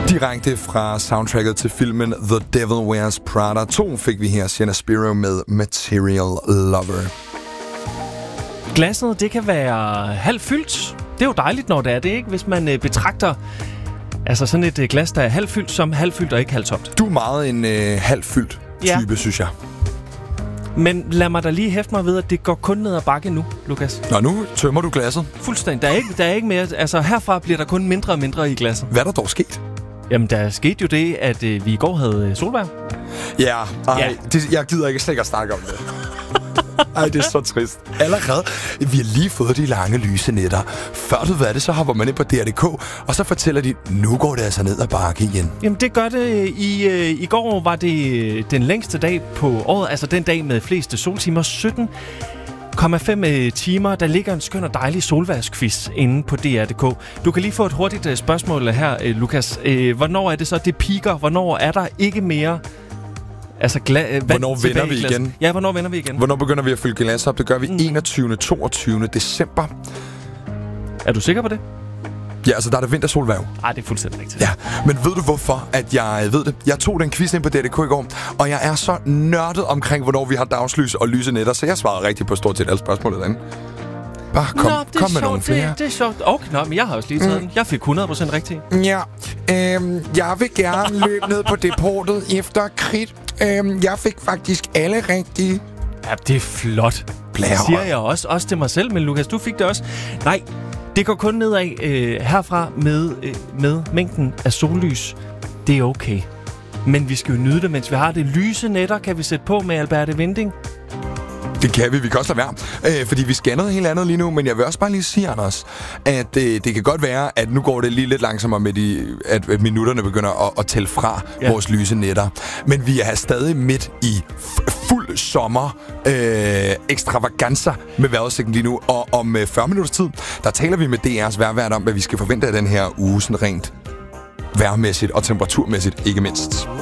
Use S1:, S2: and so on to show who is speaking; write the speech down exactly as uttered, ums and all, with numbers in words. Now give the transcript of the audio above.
S1: Direkte fra soundtracket til filmen The Devil Wears Prada to fik vi her Sienna Spiro med Material Lover.
S2: Glasset, det kan være halvt fyldt. Det er jo dejligt, når det er det, ikke? Hvis man øh, betragter altså sådan et øh, glas, der er halvt fyldt som halvt fyldt og ikke halvt tomt.
S1: Du er meget en øh, halvt fyldt type, ja. Synes jeg.
S2: Men lad mig da lige hæfte mig ved, at det går kun ned ad bakke nu, Lukas.
S1: Nå, nu tømmer du glasset.
S2: Fuldstændig. Der er ikke, der er ikke mere. Altså, herfra bliver der kun mindre og mindre i glasset.
S1: Hvad er der dog sket?
S2: Jamen, der skete jo det, at øh, vi i går havde solvejr.
S1: Ja, ej, ja. Det, jeg gider ikke slet ikke at snakke om det. Ej, det er så trist. Allerede, vi har lige fået de lange lyse nætter. Før du ved det, så hopper man ind på D R punktum D K, og så fortæller de, nu går det altså ned ad bakke igen.
S2: Jamen, det gør det. I, øh, i går var det den længste dag på året, altså den dag med fleste soltimer, sytten komma fem timer. Der ligger en skøn og dejlig solvejrsquiz inde på D R punktum D K. Du kan lige få et hurtigt uh, spørgsmål her, uh, Lukas. Uh, hvornår er det så, det piker? Hvornår er der ikke mere... Altså, gla- vand
S1: hvornår vender vi igen?
S2: Ja, hvornår vender vi igen?
S1: Hvornår begynder vi at fylde glas op? Det gør vi mm. enogtyvende og toogtyvende december.
S2: Er du sikker på det?
S1: Ja, altså der er det vintersolværv.
S2: Ej, det er fuldstændig rigtigt.
S1: Ja, men ved du hvorfor, at jeg ved det? Jeg tog den quiz ind på D R punktum D K i går, og jeg er så nørdet omkring, hvornår vi har dagslys og lyse nætter, så jeg svarede rigtigt på stort set alle spørgsmålet derinde. Bare kom,
S2: nå,
S1: kom med nogle flere.
S2: Det, det er sjovt. Okay, nå, men jeg har også lige taget mm. den. Jeg fik hundrede procent rigtigt.
S1: Ja, øhm, jeg vil gerne løbe ned på depotet efter kridt. Øhm, jeg fik faktisk alle rigtige.
S2: Ja, det er flot.
S1: Blære.
S2: Det siger jeg også. Også til mig selv, men Lukas, du fik det også. Nej, det går kun nedad øh, herfra med, øh, med mængden af sollys. Det er okay. Men vi skal jo nyde det, mens vi har det. Lyse nætter kan vi sætte på med Alberte Winding.
S1: Det kan vi. Vi kan også lade være. Øh, fordi vi skal noget helt andet lige nu. Men jeg vil også bare lige sige, Anders, at øh, det kan godt være, at nu går det lige lidt langsommere med de, at, at minutterne begynder at, at tælle fra ja. vores lyse nætter. Men vi er stadig midt i f- fuld sommer øh, ekstravaganza med vejrudsigten lige nu. Og om øh, fyrre minutters tid, der taler vi med D R's vejrvært om, hvad vi skal forvente af den her uge sådan rent vejrmæssigt og temperaturmæssigt, ikke mindst.